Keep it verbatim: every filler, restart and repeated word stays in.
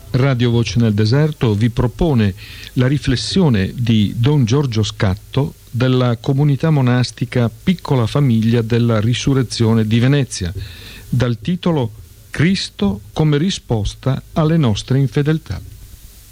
Radio Voce nel Deserto vi propone la riflessione di Don Giorgio Scatto della comunità monastica Piccola Famiglia della Risurrezione di Venezia, dal titolo Cristo come risposta alle nostre infedeltà.